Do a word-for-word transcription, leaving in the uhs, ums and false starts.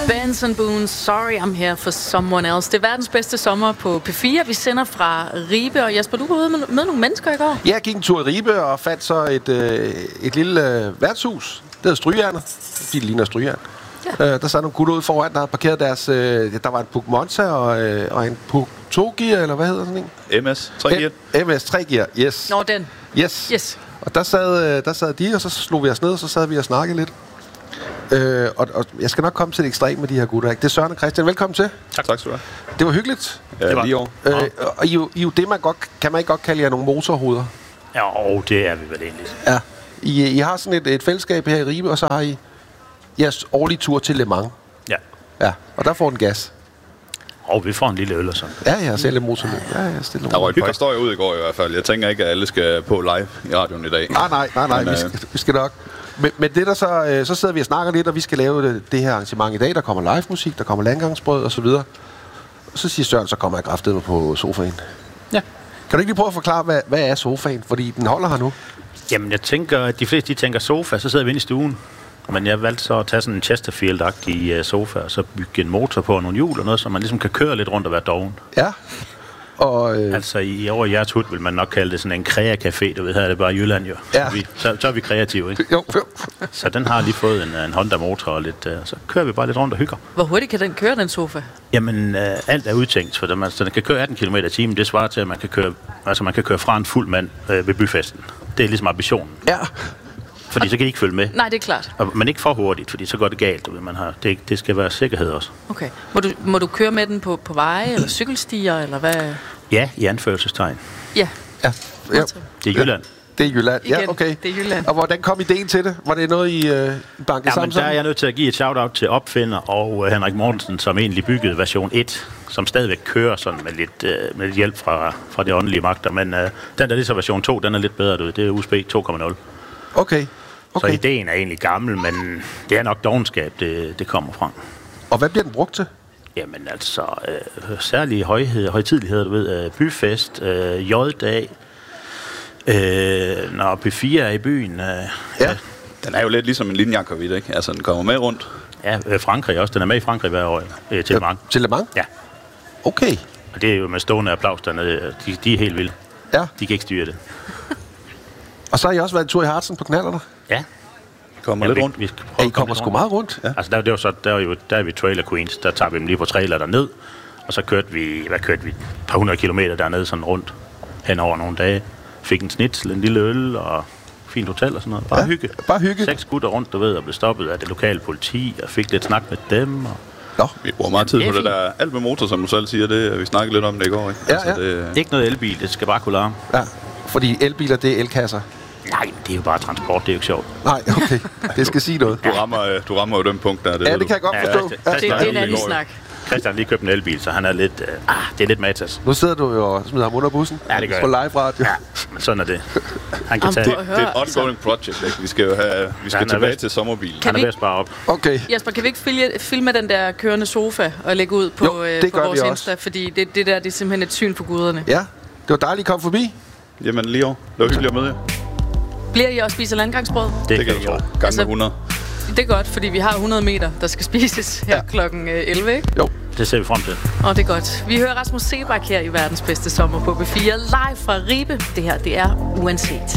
Benson Boone, Sorry I'm Here for Someone Else. Det er verdens bedste sommer på P fire. Vi sender fra Ribe, og Jesper, du var ude med, med nogle mennesker i går. Ja, jeg gik en tur i Ribe og fandt så et, øh, et lille øh, værtshus. Det hedder Strygernet. De ligner Strygjern. Ja. Øh, der sad nogle gutter ude foran, der havde parkeret deres... Øh, der var en Puch Monza og, øh, og en Puch to gear, eller hvad hedder sådan en? M S tre gear. M S tre gear, yes. Nå, den. Yes. Yes. Og der sad, øh, der sad de, og så slog vi os ned, og så sad vi og snakkede lidt. Øh, og, og jeg skal nok komme til det ekstrem med de her gutter, ikke? Det er Søren og Christian. Velkommen til. Tak, tak skal du have. Det var hyggeligt. Ja, det var lige over. Øh, og I, I jo det, man godt... Kan man ikke godt kalde jer nogle motorhoveder? Jo, det er vi vel egentlig. Ja. I, I har sådan et, et fællesskab her i Ribe, og så har I jeres årlige tur til Le Mans. Ja. Ja, og der får den gas. Og vi får en lille øl og sådan. Ja, jeg har selv en motorløb. Ja, jeg stille Der var et par historier ud i går i hvert fald. Jeg tænker ikke, at alle skal på live i radioen i dag. Nej, nej, nej, nej. Men, vi, skal, vi skal nok. Men, men det der så, øh, så sidder vi og snakker lidt, og vi skal lave det, det her arrangement i dag. Der kommer live musik, der kommer landgangsbrød og så videre. Så siger Søren, så kommer jeg kraftedeme på sofaen. Ja. Kan du ikke lige prøve at forklare, hvad, hvad er sofaen? Fordi den holder her nu. Jamen, jeg tænker, at de fleste de tænker sofa, så sidder vi inde i stuen. Men jeg valgte så at tage sådan en Chesterfield-agtig uh, sofa, og så bygge en motor på og nogle hjul og noget, så man ligesom kan køre lidt rundt og være doven. Ja. Og, øh... Altså, i over i jeres hud vil man nok kalde det sådan en krea-café, du ved, her er det bare Jylland jo. Ja. Så, vi, så, så er vi kreative, ikke? Jo, jo. Så den har lige fået en, en Honda-motor, og lidt, uh, så kører vi bare lidt rundt og hygger. Hvor hurtigt kan den køre, den sofa? Jamen, uh, alt er udtænkt, for den, man, så den kan køre atten kilometer i timen. Det svarer til, at man kan køre, altså man kan køre fra en fuld mand uh, ved byfesten. Det er ligesom ambitionen. Ja. Fordi så kan I ikke følge med. Nej, det er klart. Og, men ikke for hurtigt, fordi så går det galt. Du ved, man har, det, det skal være sikkerhed også. Okay. Må du, må du køre med den på, på veje eller cykelstier, eller hvad? Ja, i anførselstegn. Ja. Ja. Ja. Det er Jylland. Det er Jylland. Igen, Ja, okay. det er Jylland. Og hvordan kom ideen til det? Var det noget, I øh, bankede Ja, sammen? men der er jeg nødt til at give et shout-out til opfinder og uh, Henrik Mortensen, som egentlig byggede version et, som stadigvæk kører sådan med lidt, uh, med lidt hjælp fra, fra de åndelige magter. Men uh, den der ligesom version to, den er lidt bedre, du ved. Det er U S B to komma nul. Okay. Okay. Så ideen er egentlig gammel, men det er nok dovenskab, det, det kommer fra. Og hvad bliver den brugt til? Jamen altså, øh, særlige højhed, højtideligheder, du ved, øh, byfest, øh, J-dag, øh, når P fire er i byen. Øh, Ja. øh, Den er jo lidt ligesom en linjakkervidt, ikke? Altså, den kommer med rundt. ja, øh, Frankrig også. Den er med i Frankrig hver år øh, til Le Mans. Til Le Mans? Ja, Okay. og det er jo med stående applaus dernede. De, de er helt vilde. Ja. De kan ikke styre det. Og så har I også været en tur i Hartsen på knallerne? Ja. Kommer ja, lidt rundt. Vi, vi skal prøve Ja, I at komme kommer lidt sgu rundt. meget rundt. Ja. Altså, der, det var så, der, er jo, der er vi Trailer Queens. Der tager vi dem lige på trailer derned. Og så kørte vi, hvad kørte vi? Et par hundrede kilometer dernede sådan rundt. Hen over nogle dage. Fik en snitsel, en lille øl og fint hotel og sådan noget. Bare Ja, hygge. bare hygge. Seks gutter rundt, du ved, og blev stoppet af det lokale politi. Og fik lidt snak med dem. Og Nå. Vi bruger meget tid Det er på det fint. der alt med motor, som du selv siger. Det, vi snakkede lidt om det i går, ikke? Ja, ja. Det, ikke noget elbil, det skal bare kunne larme. Ja. Fordi elbiler, det er elkasser. Nej, det er jo bare transport, det er jo ikke sjovt. Nej, okay. Det skal sige noget. du, rammer, øh, du rammer jo den punkt, der. Det Ja, ved det kan jeg du. godt Ja, forstå. det- Ja. Det, det er en det anden går jo. snak. Christian har lige købt en elbil, så han er lidt... Øh, ah, det er lidt matas. Nu sidder du jo og smider ham under bussen. Ja, det gør På jeg. live radio. Ja, men sådan er det. Han kan Jamen, tage... prøv at Det er høre, et ongoing project, ikke? Vi skal jo have, vi skal han er tilbage vist- til sommerbilen. Kan Han er vi- ved at spare op. Okay. Jesper, kan vi ikke filme, filme den der kørende sofa og lægge ud på, Jo, øh, det på gør vores vi Insta? Fordi det, det der, det er simpelthen et syn for guderne. Ja, det var dejligt at komme forbi. Jamen lige over. Det var hyggeligt at møde jer. Bliver I også spise landgangsbrød? Det, Det kan du jeg tro. tro. Gang Altså- med hundrede. Det er godt, fordi vi har hundrede meter, der skal spises her Ja. klokken elleve, ikke? Jo. Det ser vi frem til. Og det er godt. Vi hører Rasmus Seebach her i verdens bedste sommer på P fire, live fra Ribe. Det her, det er Uanset.